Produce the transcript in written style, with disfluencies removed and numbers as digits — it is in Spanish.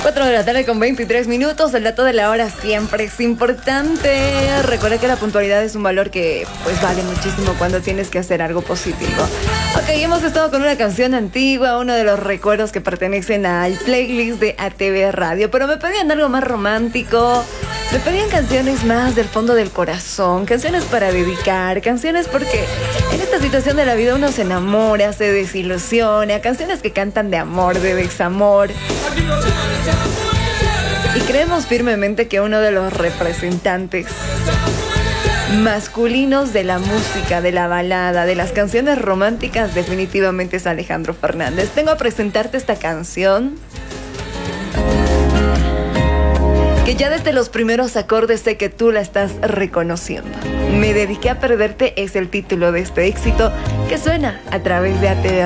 4 de la tarde con 23 minutos. El dato de la hora siempre es importante. Recuerda que la puntualidad es un valor que pues vale muchísimo cuando tienes que hacer algo positivo. Ok, hemos estado con una canción antigua, uno de los recuerdos que pertenecen al playlist de ATV Radio, pero me pedían algo más romántico. Me pedían canciones más del fondo del corazón, canciones para dedicar, canciones porque en esta situación de la vida uno se enamora, se desilusiona, canciones que cantan de amor, de desamor. Y creemos firmemente que uno de los representantes masculinos de la música, de la balada, de las canciones románticas, definitivamente es Alejandro Fernández. Tengo a presentarte esta canción que ya desde los primeros acordes sé que tú la estás reconociendo. Me dediqué a perderte es el título de este éxito que suena a través de ATV